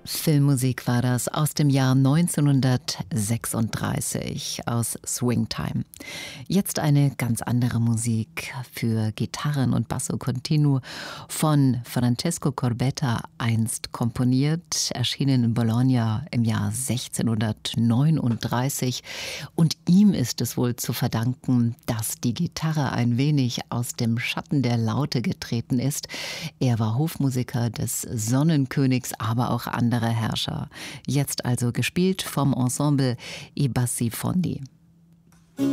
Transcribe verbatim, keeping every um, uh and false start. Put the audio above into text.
Filmmusik war das aus dem Jahr neunzehnhundertsechsunddreißig aus Swing Time. Jetzt eine ganz andere Musik für Gitarren und Basso Continuo von Francesco Corbetta, einst komponiert, erschienen in Bologna im Jahr sechzehnhundertneununddreißig. Und ihm ist es wohl zu verdanken, dass die Gitarre ein wenig aus dem Schatten der Laute getreten ist. Er war Hofmusiker des Sonnenkönigs, aber auch anderer Herrscher. Jetzt also gespielt vom Ensemble I Bassi Fondi.